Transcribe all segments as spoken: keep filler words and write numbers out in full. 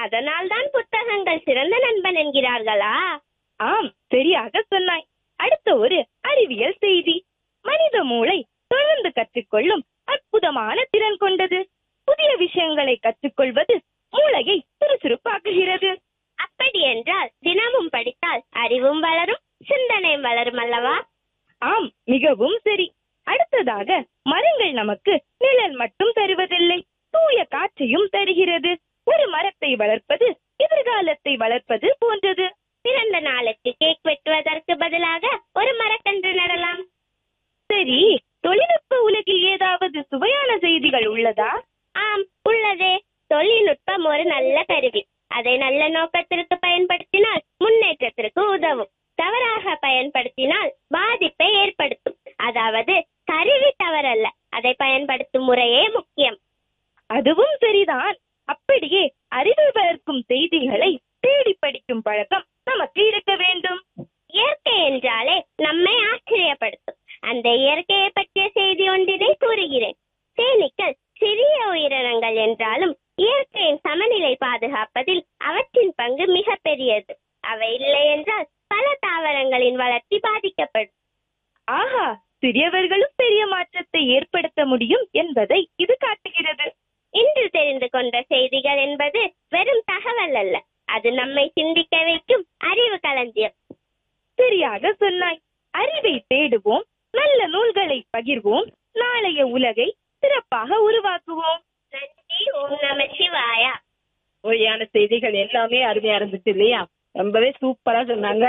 அதனால்தான் புத்தகங்கள் சிறந்த நண்பன் என்கிறார்களா? ஆம், சரியாக சொன்னாய். அடுத்த ஒரு அறிவியல் செய்தி. மனித மூளை தொடர்ந்து கற்றுக்கொள்ளும் அற்புதமான திறன் கொண்டது. புதிய விஷயங்களை கற்றுக்கொள்வது மூளையை சுறுசுறுப்பாக்குகிறது. அப்படி என்றால் தினமும் படித்தால் அறிவும் வளரும், சிந்தனையும் வளரும் அல்லவா? ஆம், மிகவும் சரி. அடுத்ததாக, மரங்கள் நமக்கு நிழல் மட்டும் தருவதில்லை, தூய காற்றையும் தருகிறது. ஒரு மரத்தை வளர்ப்பது எதிர்காலத்தை வளர்ப்பது போன்றது. பிறந்த நாளுக்கு கேக் வெட்டுவதற்கு பதிலாக ஒரு மரக்கன்று நடலாம். சரி, தொழில்நுட்ப உலகில் ஏதாவது சுவையான செய்திகள் உள்ளதா? ஆம், உள்ளதே. தொழில்நுட்பம் ஒரு நல்ல கருவி. அதை நல்ல நோக்கத்திற்கு பயன்படுத்தினால் முன்னேற்றத்திற்கு உதவும். தவறாக பயன்படுத்தினால் பாதிப்பை ஏற்படுத்தும். அதாவது கருவி தவறல்ல, அதை பயன்படுத்தும் முறையே முக்கியம். அதுவும் சரிதான். அப்படியே அறிவு வளர்க்கும் செய்திகளை தேடி படிக்கும் பழக்கம் நமக்கு இருக்க வேண்டும். இயற்கை என்றாலே நம்மை ஆச்சரியப்படுத்தும். அந்த இயற்கையை பற்றிய செய்தி ஒன்றினை கூறுகிறேன். தேனீக்கள் சிறிய உயிரினங்கள் என்றாலும் இயற்கையின் சமநிலை பாதுகாப்பதில் அவற்றின் பங்கு மிக பெரியது. அவை இல்லை என்றால் பல தாவரங்களின் வளர்ச்சி பாதிக்கப்படும். ஆஹா, சிறியவர்களும் பெரிய மாற்றத்தை ஏற்படுத்த முடியும் என்பதை இது காட்டுகிறது. இன்று தெரிந்து கொண்ட செய்திகள் என்பது வெறும் தகவல் அல்ல, அது நம்மை சிந்திக்க வைக்கும் அறிவு களஞ்சியம். சரியாக சொன்னாய். அறிவை தேடுவோம், நல்ல நூல்களை பகிர்வோம், நாளைய உலகை சிறப்பாக உருவாக்குவோம். நன்றி. ஓம் நம சிவாயா. பொய்யான செய்திகள் எல்லாமே அருமையா இருந்துச்சு இல்லையா? ரொம்பவே சூப்பரா சொன்னாங்க.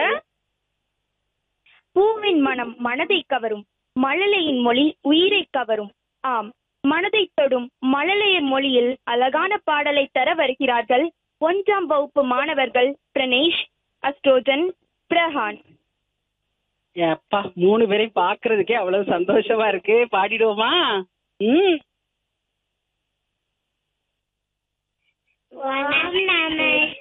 பூவின் மனம் மனதை கவரும், மழலையின் மொழி உயிரை கவரும். ஆம், மனதை தொடும் மழலைய மொழியில் அழகான பாடலை தர வருகிறார்கள் ஒன்றாம் வகுப்பு மாணவர்கள் பிரணேஷ், அஸ்ட்ரோஜன், பிரஹான். அப்பா, மூணு பேரையும் பாக்குறதுக்கே அவ்வளவு சந்தோஷமா இருக்கு. பாடிடுவோமா? ம் ஓம் நம